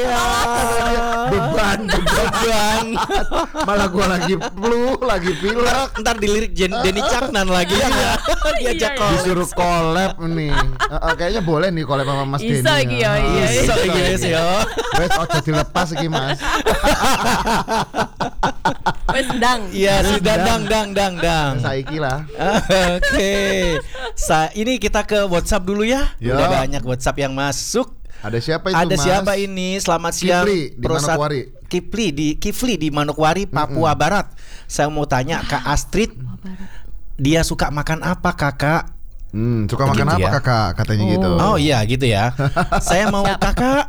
Beban. Malah gue lagi flu, lagi pilek. Ntar dilirik Denny Caknan lagi ya. Diajak collab. Disuruh collab nih. Kayaknya boleh nih collab sama Mas Denny. Iso iki ya. Iso iki wis ya. Wes ojo dilepas iki Mas. Wes dang. Iya, sudah dang. Saiki lah. Oke. Ini kita ke WhatsApp dulu ya. Yo. Udah banyak WhatsApp yang masuk. Ada siapa itu Ada Mas? siapa ini? Selamat siang. Kifli di Manokwari. Kifli di Manokwari, Papua Barat. Saya mau tanya Kak Astrid, dia suka makan apa Kakak? Suka makan Gitu apa ya? Kakak? Katanya gitu. Oh iya gitu ya. Saya mau Kakak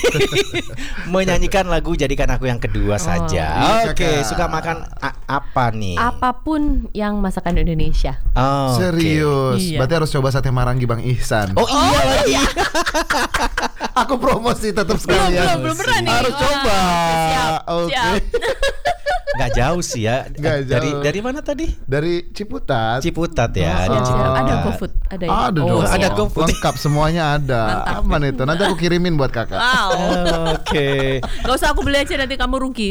menyanyikan lagu Jadikan Aku Yang Kedua saja. Iya, Oke, Kakak. suka makan apa nih? Apapun yang masakan Indonesia. Oh, oke. Serius. Iya. Berarti harus coba sate marangi Bang Ihsan. Oh iya lagi. Aku promosi tetap sekalian. Belum pernah nih. Harus coba. Siap. Oke. Nggak jauh sih ya. Nggak jauh. Dari mana tadi? Dari Ciputat. Ciputat ya. Siap, Di Ciputat. Ada GoFood, ada ya? Ada Oh, dong. ada GoFood. Lengkap semuanya ada. Aman itu. Nanti aku kirimin buat Kakak. Wow. Oke. Gak usah aku beli aja, nanti kamu rugi.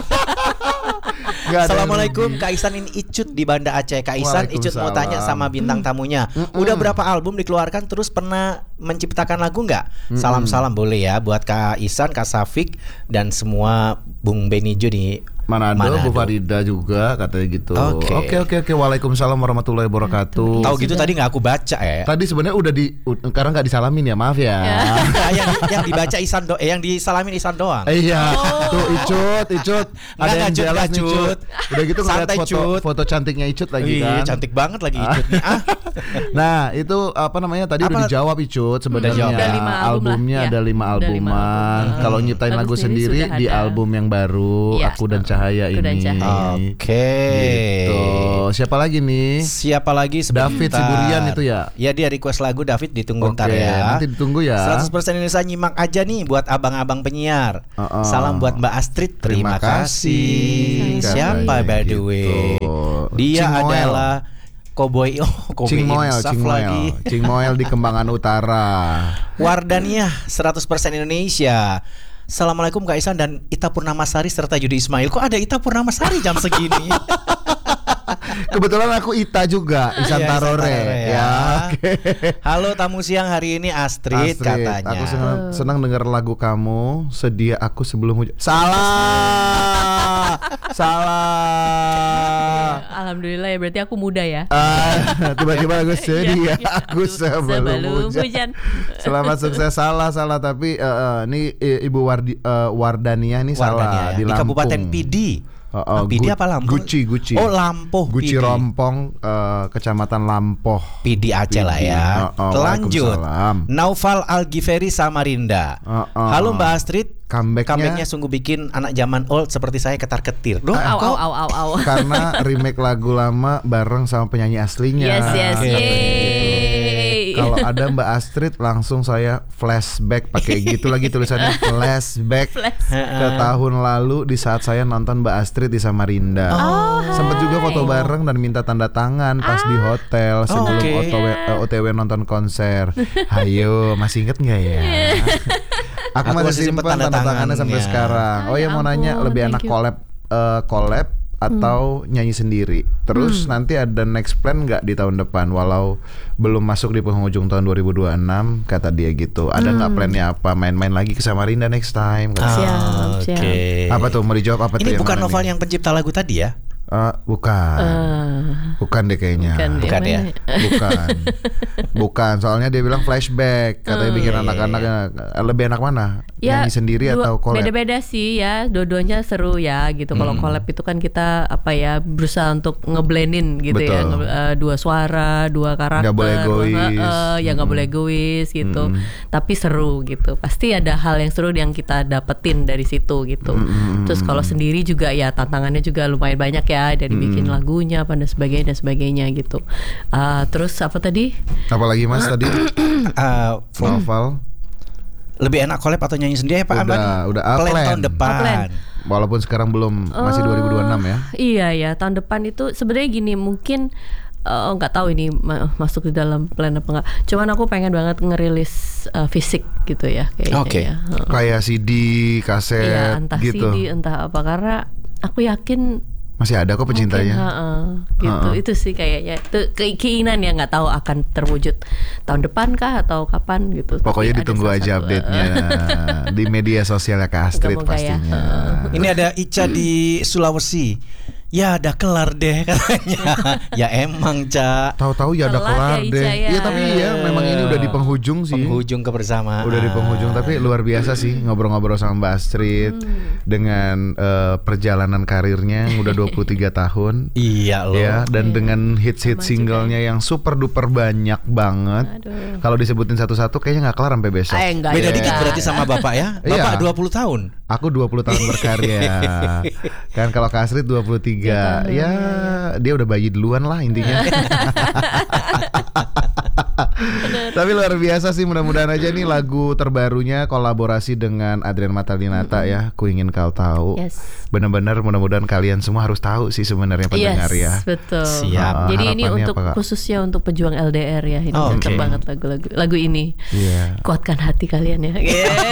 Nggak ada Assalamualaikum yang rugi. Kak Isan, ini Icut di Banda Aceh. Kak Isan, Icut mau tanya sama bintang tamunya. Udah berapa album dikeluarkan, terus pernah menciptakan lagu nggak? Salam-salam boleh ya buat Kak Isan, Kak Safik, dan semua Bung Benijo di Manado, Bu Farida juga katanya gitu. Oke. Waalaikumsalam warahmatullahi wabarakatuh. Tahu gitu tadi nggak aku baca ya. Tadi sebenarnya udah sekarang nggak disalamin ya, maaf ya. yang dibaca Isan yang disalamin Isan doang. Iya, tuh Icut. Ada yang Cut, jelas nih, Cut. Udah gitu ngeliat Santai, Cut. foto cantiknya Icut lagi Iya, kan. cantik banget lagi Icut nih. Nah, itu apa namanya? Tadi udah dijawab Icut sebenarnya. Udah 5 album Albumnya lah, ya. ada 5 Udah 5 albuman. album. Kalau nyiptain Lagu lagu sendiri sendiri sudah di ada. album yang baru, Iya. Aku dan Cahaya Aku dan ini. Cahaya. Oke. Gitu. Siapa lagi nih? Siapa lagi sebentar? David Siburian itu ya? Ya, dia request lagu David, ditunggu ntar Oke, ya. nanti ditunggu ya. 100% Indonesia nyimak aja nih buat abang-abang penyiar. Salam buat Mbak Astrid, terima kasih. Katanya Siapa by the way? gitu. Dia Cing Moel. adalah Cowboy Cing Moel lagi. Cing Moel di Kembangan Utara. Wardania 100% Indonesia. Assalamualaikum Kak Isan dan Ita Purnamasari serta Yudi Ismail. Kok ada Ita Purnamasari jam segini? Kebetulan aku Ita juga, Isan Iya, Tarore Isan Tarore, ya. ya. Oke. Halo tamu siang hari ini Astrid katanya. Aku senang dengar lagu kamu. Sedia aku sebelum hujan. Salah. Alhamdulillah ya, berarti aku muda ya. Tiba-tiba aku sedia aku sebelum hujan. hujan. Selamat sukses. Salah tapi ini Ibu Wardania ini salah Wardania, di di Lampung. Kabupaten Pidi. Pidi apa Lampung? Guci. Oh, Lampoh. Guci Pidi. Rompong, Kecamatan Lampoh. Pidi Aceh lah ya. Lanjut. Waalaikumsalam. Naufal Al-Ghifari Samarinda. Halo Mbak Astrid. Comebacknya sungguh bikin anak zaman old seperti saya ketar-ketir. Loh, Au. karena remake lagu lama bareng sama penyanyi aslinya. Yes. Yeay. Kalau ada Mbak Astrid langsung saya flashback pakai gitu lagi tulisannya flashback ke tahun lalu di saat saya nonton Mbak Astrid di Samarinda. Sempet juga foto bareng dan minta tanda tangan pas di hotel sebelum OTW nonton konser. Hayo, masih inget nggak ya? Aku masih simpan tanda tangannya sampai sekarang. Oh ya, mau nanya lebih enak collab atau nyanyi sendiri. Terus nanti ada next plan nggak di tahun depan? Walau belum masuk di penghujung tahun 2026 kata dia gitu. Ada nggak plannya apa? Main-main lagi ke Samarinda next time? Siap. Oke. Apa tuh, mau dijawab apa tuh? Ini yang bukan mana Noval nih? yang pencipta lagu tadi ya? Bukan deh kayaknya. Bukan ya? Bukan. Soalnya dia bilang flashback. Katanya bikin anak-anak lebih enak mana? Ya, Nyanyi sendiri atau collab? Beda-beda sih ya, dua-duanya seru ya gitu. Kalau collab itu kan kita berusaha untuk ngeblendin gitu. Betul. Ya, dua suara, dua karakter. Nggak boleh egois. Nggak boleh egois gitu. Tapi seru gitu. Pasti ada hal yang seru yang kita dapetin dari situ gitu. Terus kalau sendiri juga ya tantangannya juga lumayan banyak ya, dari bikin lagunya dan sebagainya gitu. Terus apa tadi? Apalagi Mas tadi? Noval. Lebih enak collab atau nyanyi sendiri ya Pak Aman? Udah Plan plan. tahun depan. Plan. Walaupun sekarang belum, masih 2026 ya. Iya ya, tahun depan itu sebenarnya gini, mungkin nggak tahu ini masuk di dalam plan apa enggak. Cuman aku pengen banget ngerilis fisik gitu ya kayaknya. Oke. Ya. Kayak CD, kaset Iya, entah gitu. CD, entah apa, karena aku yakin Masih ada kok pecintanya. gitu. Itu sih kayaknya itu keinginan yang nggak tahu akan terwujud tahun depan kah atau kapan gitu. Pokoknya Tapi ada ditunggu salah aja satu, update-nya di media sosialnya Kak Astrid Moga-moga ya. pastinya. Ini ada Ica di Sulawesi. Ya udah kelar deh katanya. Ya emang Ca. Tahu-tahu ya ada Telat kelar ya, Ica, deh. ya. Iya tapi ya memang ini udah di penghujung sih. Penghujung kebersamaan. Udah di penghujung, tapi luar biasa sih ngobrol-ngobrol sama Mbak Astrid dengan perjalanan karirnya yang udah 23 tahun. Iya loh. Ya, dan dengan hits-hits Sama singlenya yang super duper banyak banget. Aduh. Kalau disebutin satu-satu kayaknya nggak kelar sampai besok. Enggak, Beda ya. dikit berarti sama Bapak ya. Bapak Iya. 20 tahun. Aku 20 tahun berkarya. Kan kalau Kak Astrid 23. Ya, dia udah bayi duluan lah intinya. Tapi luar biasa sih, mudah-mudahan aja nih lagu terbarunya kolaborasi dengan Adrian Matalinata ya, Ku Ingin Kau Tahu. Yes. Benar-benar mudah-mudahan kalian semua harus tahu sih sebenarnya pendengar ya. Betul. Siap. Jadi ini Harapannya untuk apa, Kak? khususnya untuk pejuang LDR ya. Ini Oh, cocok oke. banget lagu ini. Iya. Kuatkan hati kalian ya.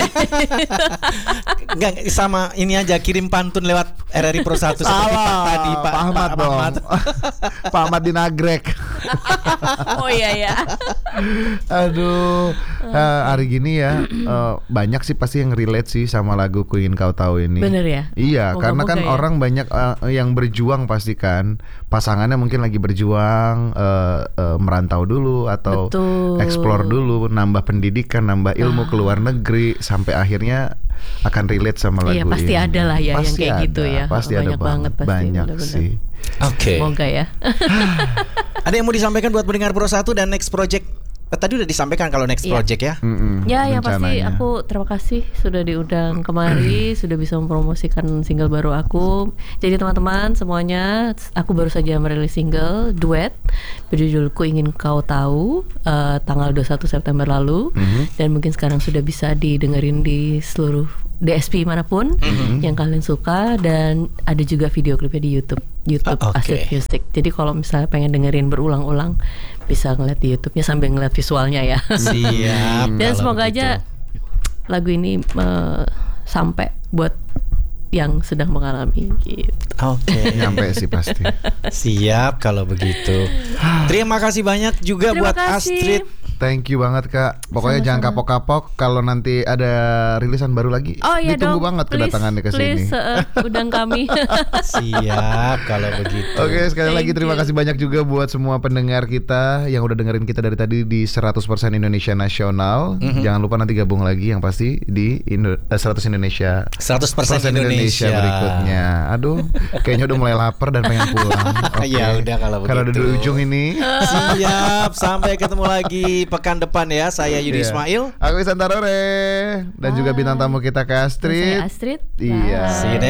Enggak, sama ini aja kirim pantun lewat RRI Pro 1 seperti Pak tadi Pak Ahmad dong. Ahmad. Pak Ahmad di Nagrek. Oh iya ya. Aduh, hari gini ya banyak sih pasti yang relate sih sama lagu Ku Ingin Kau Tahu ini. Bener ya? Iya, karena kan Moga-moga ya. orang banyak yang berjuang pasti kan. Pasangannya mungkin lagi berjuang merantau dulu atau Betul. explore dulu, nambah pendidikan, nambah ilmu ke luar negeri sampai akhirnya akan relate sama lagu Iya, pasti ini. ada lah ya yang Pasti kayak ada, gitu ya. Pasti Banyak ada banget pasti, banyak bener-bener. sih. Oke. Semoga ya. Ada yang mau disampaikan buat pendengar Pro 1 dan next project? Tadi udah disampaikan kalau next Iya. project ya. Ya, yang pasti rencananya. aku terima kasih sudah diundang kemari, sudah bisa mempromosikan single baru aku. Jadi teman-teman semuanya, aku baru saja merilis single duet berjudul Ku Ingin Kau Tahu tanggal 21 September lalu, dan mungkin sekarang sudah bisa didengerin di seluruh DSP manapun yang kalian suka, dan ada juga video klipnya di YouTube Oke. Astrid Music. Jadi kalau misalnya pengen dengerin berulang-ulang bisa ngeliat di YouTube-nya sambil ngeliat visualnya ya. Siap. Dan kalau semoga begitu. aja lagu ini sampai buat yang sedang mengalami gitu. Oke. Nyampe sih pasti. Siap kalau begitu. Terima kasih banyak juga Terima buat kasih. Astrid. Thank you banget Kak. Pokoknya jangan kapok-kapok kalau nanti ada rilisan baru lagi. Oh iya Ditunggu dong, banget kedatangannya ke sini. please, undang kami. Siap kalau begitu. Oke, sekali lagi Thank terima you. kasih banyak juga buat semua pendengar kita yang udah dengerin kita dari tadi di 100% Indonesia Nasional. Jangan lupa nanti gabung lagi yang pasti di 100 Indonesia 100% Indonesia. berikutnya. Aduh, kayaknya udah mulai lapar dan pengen pulang. Oke. Ya udah kalau Karena udah begitu. di ujung ini. Siap, sampai ketemu lagi pekan depan ya. Saya Yudi Iya. Ismail. Aku Isan Tarore dan juga bintang tamu kita Kak Saya Astrid. Astrid. Iya. See you